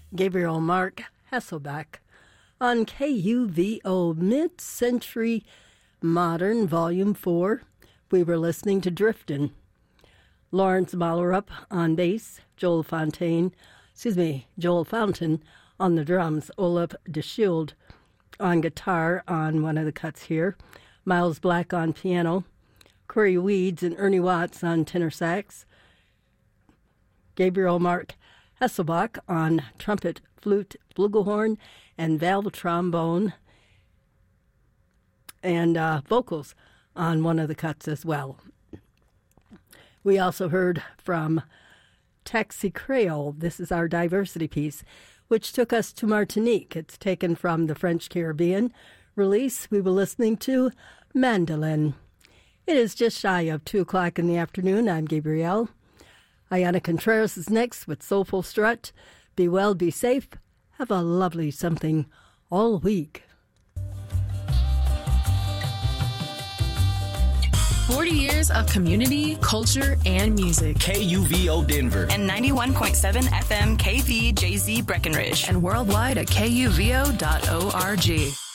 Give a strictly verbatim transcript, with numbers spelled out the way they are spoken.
Gabriel Mark Hasselbeck on K U V O Mid-Century Modern Volume four. We were listening to Driftin'. Lawrence Mallerup on bass, Joel Fontaine, excuse me, Joel Fountain on the drums, Olaf DeShield on guitar on one of the cuts here, Miles Black on piano, Corey Weeds and Ernie Watts on tenor sax, Gabriel Mark Hasselbeck on trumpet, flute, flugelhorn, and valve trombone, and uh, vocals on one of the cuts as well. We also heard from Taxi Creole. This is our diversity piece, which took us to Martinique. It's taken from the French Caribbean release. We were listening to Mandolin. It is just shy of two o'clock in the afternoon. I'm Gabrielle. Ayana Contreras is next with Soulful Strut. Be well, be safe. Have a lovely something all week. forty years of community, culture, and music. K U V O Denver. And ninety-one point seven F M K V J Z Breckenridge. And worldwide at K U V O dot org.